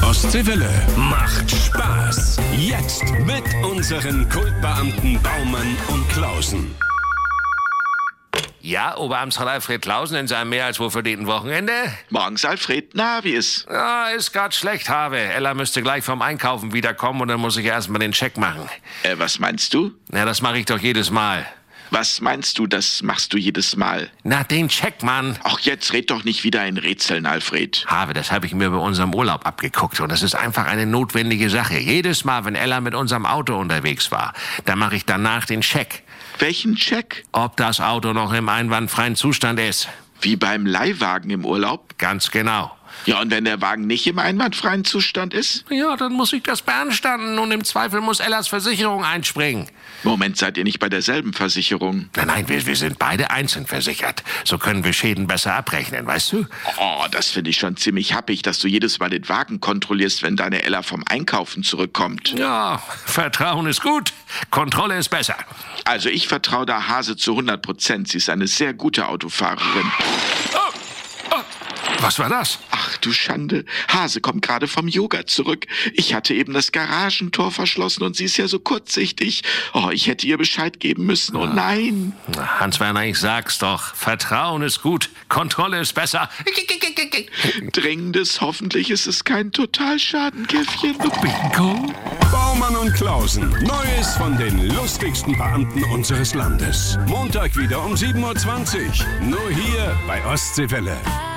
Ostseewelle macht Spaß. Jetzt mit unseren Kultbeamten Baumann und Klausen. Ja, Oberamtsrat Alfred Klausen in seinem mehr als wohl verdienten Wochenende? Morgens, Alfred. Na, wie ist? Ja, ist grad schlecht, Habe. Ella müsste gleich vom Einkaufen wiederkommen und dann muss ich erstmal den Check machen. Was meinst du? Na, das mache ich doch jedes Mal. Was meinst du, das machst du jedes Mal? Na, den Check, Mann. Ach, jetzt red doch nicht wieder in Rätseln, Alfred. Habe, das habe ich mir bei unserem Urlaub abgeguckt und das ist einfach eine notwendige Sache. Jedes Mal, wenn Ella mit unserem Auto unterwegs war, dann mache ich danach den Check. Welchen Check? Ob das Auto noch im einwandfreien Zustand ist. Wie beim Leihwagen im Urlaub? Ganz genau. Ja, und wenn der Wagen nicht im einwandfreien Zustand ist? Ja, dann muss ich das beanstanden und im Zweifel muss Ellas Versicherung einspringen. Moment, seid ihr nicht bei derselben Versicherung? Nein, wir sind beide einzeln versichert. So können wir Schäden besser abrechnen, weißt du? Oh, das finde ich schon ziemlich happig, dass du jedes Mal den Wagen kontrollierst, wenn deine Ella vom Einkaufen zurückkommt. Ja, Vertrauen ist gut, Kontrolle ist besser. Also ich vertraue da Hase zu 100%. Sie ist eine sehr gute Autofahrerin. Was war das? Ach du Schande. Hase kommt gerade vom Yoga zurück. Ich hatte eben das Garagentor verschlossen und sie ist ja so kurzsichtig. Oh, ich hätte ihr Bescheid geben müssen. Oh nein. Hans-Werner, ich sag's doch. Vertrauen ist gut, Kontrolle ist besser. Dringendes, hoffentlich ist es kein Totalschadenkäffchen. Bingo. Baumann und Klausen. Neues von den lustigsten Beamten unseres Landes. Montag wieder um 7:20 Uhr. Nur hier bei Ostseewelle.